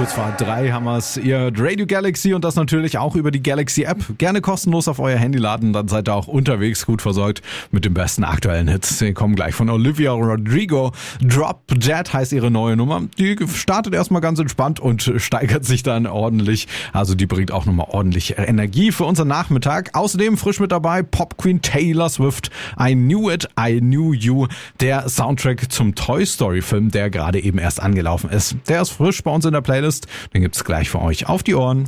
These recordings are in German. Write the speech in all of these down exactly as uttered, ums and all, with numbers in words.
Kurz vor drei haben wir es. Ihr Radio Galaxy und das natürlich auch über die Galaxy App. Gerne kostenlos auf euer Handy laden, dann seid ihr auch unterwegs gut versorgt mit den besten aktuellen Hits. Die kommen gleich von Olivia Rodrigo. Drop Jet heißt ihre neue Nummer. Die startet erstmal ganz entspannt und steigert sich dann ordentlich. Also die bringt auch nochmal ordentlich Energie für unseren Nachmittag. Außerdem frisch mit dabei Pop Queen Taylor Swift. I Knew It, I Knew You. Der Soundtrack zum Toy Story Film, der gerade eben erst angelaufen ist. Der ist frisch bei uns in der Playlist. Den gibt's gleich für euch auf die Ohren.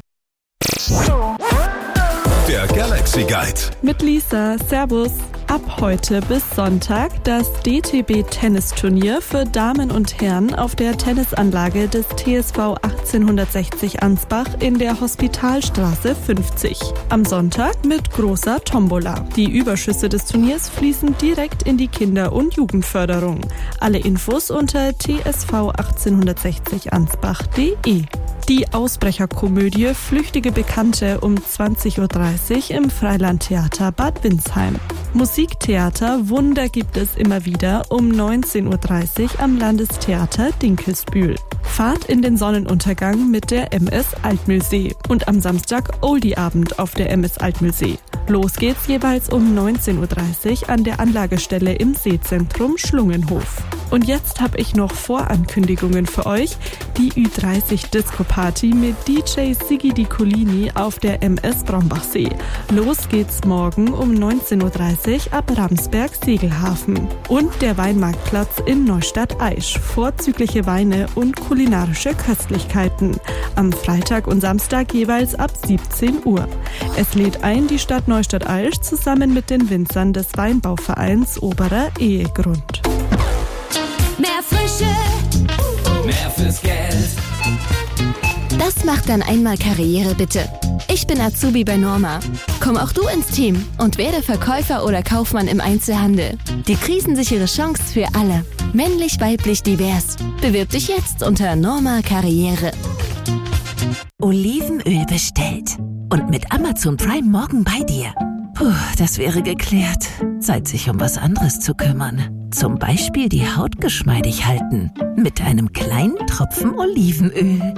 Der Galaxy Guide. Mit Lisa. Servus. Ab heute bis Sonntag das D T B-Tennisturnier für Damen und Herren auf der Tennisanlage des T S V achtzehnhundertsechzig Ansbach in der Hospitalstraße fünfzig. Am Sonntag mit großer Tombola. Die Überschüsse des Turniers fließen direkt in die Kinder- und Jugendförderung. Alle Infos unter t s v achtzehnhundertsechzig ansbach punkt d e. Die Ausbrecherkomödie Flüchtige Bekannte um zwanzig Uhr dreißig im Freilandtheater Bad Windsheim. Musiktheater Wunder gibt es immer wieder um neunzehn Uhr dreißig am Landestheater Dinkelsbühl. Fahrt in den Sonnenuntergang mit der M S Altmühlsee und am Samstag Oldie-Abend auf der M S Altmühlsee. Los geht's jeweils um neunzehn Uhr dreißig an der Anlagestelle im Seezentrum Schlungenhof. Und jetzt habe ich noch Vorankündigungen für euch. Die Ü dreißig Disco Party mit D J Siggi Di Colini auf der M S Brombachsee. Los geht's morgen um neunzehn Uhr dreißig ab Ramsberg-Segelhafen. Und der Weinmarktplatz in Neustadt-Aisch. Vorzügliche Weine und kulinarische Köstlichkeiten. Am Freitag und Samstag jeweils ab siebzehn Uhr. Es lädt ein die Stadt Neustadt-Aisch zusammen mit den Winzern des Weinbauvereins Oberer Ehegrund. Mehr Frische, mehr fürs Geld. Das macht dann einmal Karriere, bitte. Ich bin Azubi bei Norma. Komm auch du ins Team und werde Verkäufer oder Kaufmann im Einzelhandel. Die krisensichere Chance für alle. Männlich, weiblich, divers. Bewirb dich jetzt unter Norma Karriere. Olivenöl bestellt. Und mit Amazon Prime morgen bei dir. Puh, das wäre geklärt. Zeit, sich um was anderes zu kümmern. Zum Beispiel die Haut geschmeidig halten. Mit einem kleinen Tropfen Olivenöl.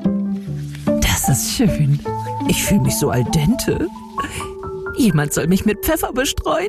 Das ist schön. Ich fühle mich so al dente. Jemand soll mich mit Pfeffer bestreuen.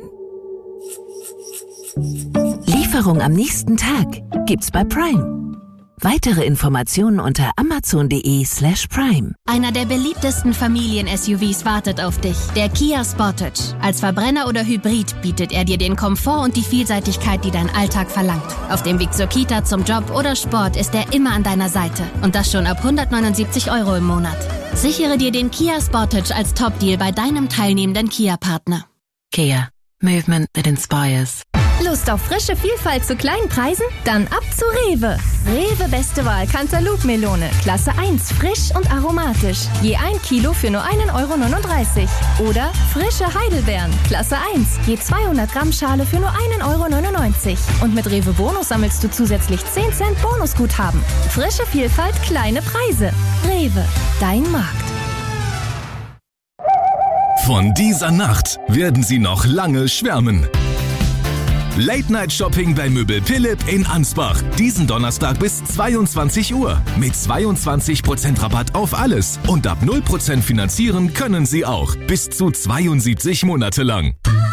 Lieferung am nächsten Tag gibt's bei Prime. Weitere Informationen unter amazon.de slash prime. Einer der beliebtesten Familien-S U Vs wartet auf dich. Der Kia Sportage. Als Verbrenner oder Hybrid bietet er dir den Komfort und die Vielseitigkeit, die dein Alltag verlangt. Auf dem Weg zur Kita, zum Job oder Sport ist er immer an deiner Seite. Und das schon ab hundertneunundsiebzig Euro im Monat. Sichere dir den Kia Sportage als Top-Deal bei deinem teilnehmenden Kia-Partner. Kia. Movement that inspires. Lust auf frische Vielfalt zu kleinen Preisen? Dann ab zu Rewe. Rewe Beste Wahl Cantaloupe-Melone. Klasse eins, frisch und aromatisch. Je ein Kilo für nur ein Euro neununddreißig. Oder frische Heidelbeeren. Klasse eins, je zweihundert Gramm Schale für nur ein Euro neunundneunzig. Und mit Rewe Bonus sammelst du zusätzlich zehn Cent Bonusguthaben. Frische Vielfalt, kleine Preise. Rewe, dein Markt. Von dieser Nacht werden Sie noch lange schwärmen. Late-Night-Shopping bei Möbel Philipp in Ansbach. Diesen Donnerstag bis zweiundzwanzig Uhr. Mit zweiundzwanzig Prozent Rabatt auf alles. Und ab null Prozent finanzieren können Sie auch. Bis zu zweiundsiebzig Monate lang.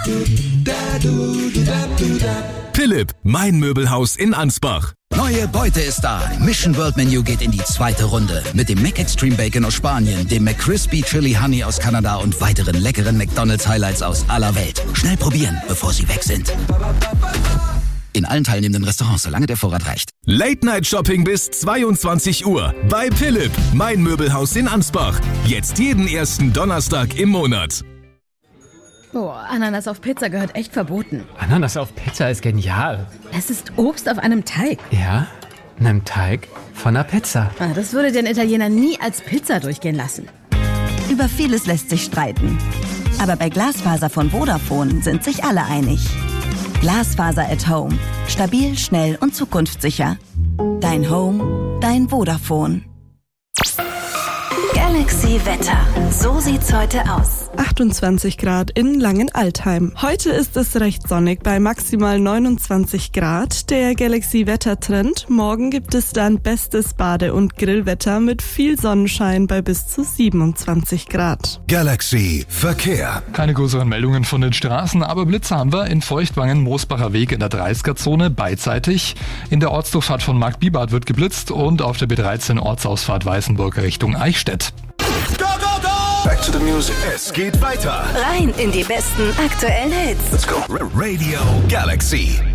Philipp, mein Möbelhaus in Ansbach. Neue Beute ist da. Mission World Menu geht in die zweite Runde. Mit dem Mac Extreme Bacon aus Spanien, dem McCrispy Chili Honey aus Kanada und weiteren leckeren McDonald's Highlights aus aller Welt. Schnell probieren, bevor sie weg sind. In allen teilnehmenden Restaurants, solange der Vorrat reicht. Late Night Shopping bis zweiundzwanzig Uhr. Bei Philipp, mein Möbelhaus in Ansbach. Jetzt jeden ersten Donnerstag im Monat. Boah, Ananas auf Pizza gehört echt verboten. Ananas auf Pizza ist genial. Es ist Obst auf einem Teig. Ja, einem Teig von einer Pizza. Ah, das würde den Italiener nie als Pizza durchgehen lassen. Über vieles lässt sich streiten. Aber bei Glasfaser von Vodafone sind sich alle einig. Glasfaser at Home. Stabil, schnell und zukunftssicher. Dein Home, dein Vodafone. Galaxy Wetter. So sieht's heute aus. achtundzwanzig Grad in Langenaltheim. Heute ist es recht sonnig bei maximal neunundzwanzig Grad. Der Galaxy Wettertrend. Morgen gibt es dann bestes Bade- und Grillwetter mit viel Sonnenschein bei bis zu siebenundzwanzig Grad. Galaxy Verkehr. Keine größeren Meldungen von den Straßen, aber Blitze haben wir in Feuchtwangen-Moosbacher Weg in der dreißiger-Zone beidseitig. In der Ortsdurchfahrt von Markt Bibart wird geblitzt und auf der B dreizehn Ortsausfahrt Weißenburg Richtung Eichstätt. Go, go, go! Back to the music. Es geht weiter. Rein in die besten aktuellen Hits. Let's go. Radio Galaxy.